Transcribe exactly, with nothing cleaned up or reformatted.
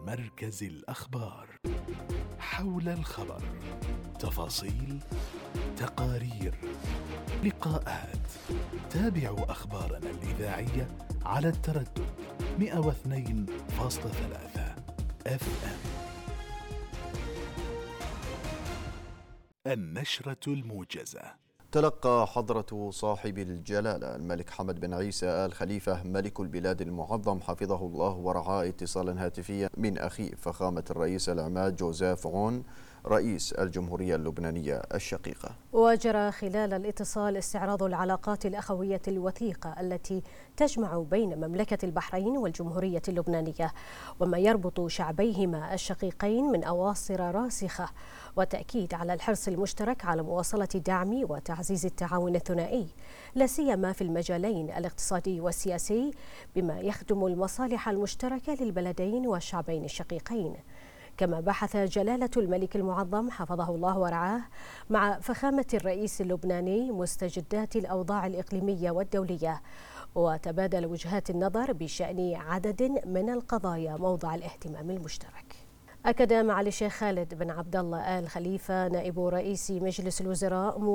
مركز الأخبار. حول الخبر، تفاصيل، تقارير، لقاءات. تابعوا أخبارنا الإذاعية على التردد مئة واثنين فاصلة ثلاثة اف ام. النشرة الموجزة. تلقى حضرة صاحب الجلالة الملك حمد بن عيسى آل خليفة ملك البلاد المعظم حفظه الله ورعاه اتصالا هاتفيا من أخيه فخامة الرئيس العماد جوزيف عون رئيس الجمهورية اللبنانية الشقيقة. وجرى خلال الاتصال استعراض العلاقات الأخوية الوثيقة التي تجمع بين مملكة البحرين والجمهورية اللبنانية وما يربط شعبيهما الشقيقين من أواصر راسخة، وتأكيد على الحرص المشترك على مواصلة دعم وتعزيز التعاون الثنائي لا سيما في المجالين الاقتصادي والسياسي بما يخدم المصالح المشتركة للبلدين والشعبين الشقيقين. كما بحث جلالة الملك المعظم حفظه الله ورعاه مع فخامة الرئيس اللبناني مستجدات الأوضاع الإقليمية والدولية، وتبادل وجهات النظر بشأن عدد من القضايا موضع الاهتمام المشترك. أكد معالي الشيخ خالد بن عبد الله آل خليفة نائب رئيس مجلس الوزراء